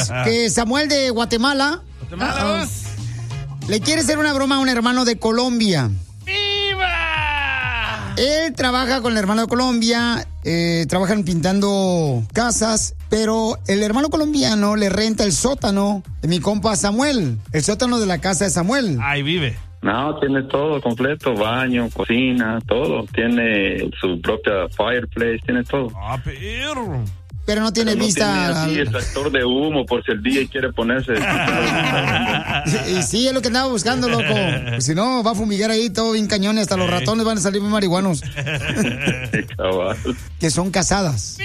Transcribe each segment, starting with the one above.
que Samuel de Guatemala le quiere hacer una broma a un hermano de Colombia. ¡Viva! Él trabaja con el hermano de Colombia, trabajan pintando casas, pero el hermano colombiano le renta el sótano de mi compa Samuel, el sótano de la casa de Samuel. Ahí vive. No, tiene todo completo, baño, cocina, todo. Tiene su propia fireplace, tiene todo. ¡Ah, perro! Pero no tiene vista. Tiene así extractor de humo por si el DJ quiere ponerse. Y sí, es lo que andaba buscando, loco. Pues si no, va a fumigar ahí todo bien cañón y hasta los ratones van a salir muy marihuanos. Que son casadas.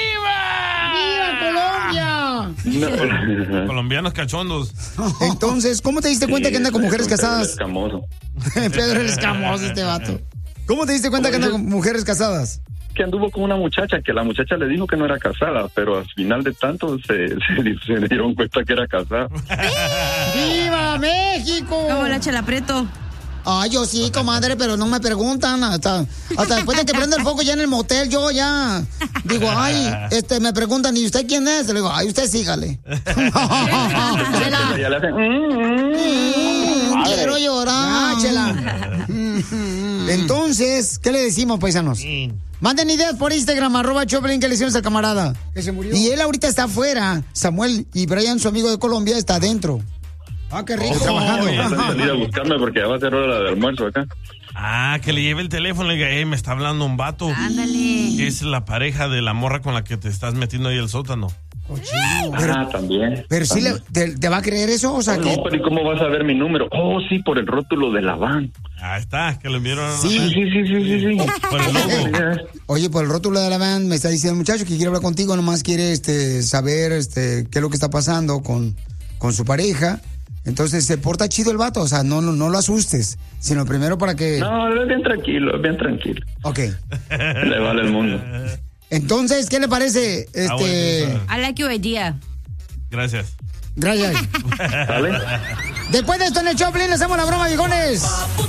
¡Viva Colombia! No. Colombianos cachondos. Entonces, ¿cómo te diste cuenta que anda con mujeres casadas? Pedro el escamoso, este vato. ¿Cómo te diste cuenta que anda con mujeres casadas? Que anduvo con una muchacha, que la muchacha le dijo que no era casada, pero al final de tanto se dieron cuenta que era casada. ¡Viva México! Como la Chela Prieto. Ay, yo sí, comadre, pero no me preguntan. Hasta después de que prenda el foco ya en el motel, yo ya digo, ay, me preguntan, ¿y usted quién es? Le digo, ay, usted sígale. Ya le hacen, quiero llorar. Chela. Entonces, ¿qué le decimos, paisanos? Manden ideas por Instagram, @Choplin, que le hicimos al camarada. Que se murió. Y él ahorita está afuera. Samuel y Brian, su amigo de Colombia, está adentro. Ah, qué rico, trabajando. Salí a buscarme porque ya va a ser hora de almuerzo acá. Ah, que le lleve el teléfono y le diga, me está hablando un vato. Ándale. Es la pareja de la morra con la que te estás metiendo ahí el sótano. También. Pero sí, ¿te va a creer eso? O sea, no, pero ¿y cómo vas a ver mi número? Oh, sí, por el rótulo de la van. Ahí está, que le enviaron. Sí. Por el logo. Oye, por el rótulo de la van me está diciendo el muchacho que quiere hablar contigo, nomás quiere saber qué es lo que está pasando con su pareja. Entonces se porta chido el vato, o sea, no lo asustes, sino primero para que... No, es bien tranquilo, Ok. Le vale el mundo. Entonces, ¿qué le parece? I like your idea. Gracias. Gracias. ¿Vale? Después de esto en el Choplin le hacemos la broma, viejones.